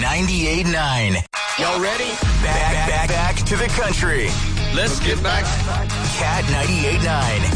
98.9. Y'all ready? Back to the country. Let's get back. Cat 98.9.